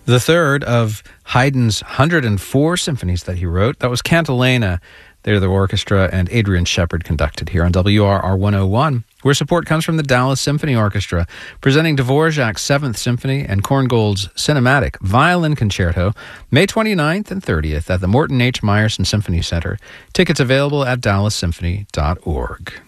The third of Haydn's 104 symphonies that he wrote. That was Cantilena. They're the orchestra, and Adrian Shepard conducted here on WRR 101, where support comes from the Dallas Symphony Orchestra, presenting Dvorak's 7th Symphony and Korngold's Cinematic Violin Concerto, May 29th and 30th at the Morton H. Meyerson Symphony Center. Tickets available at dallassymphony.org.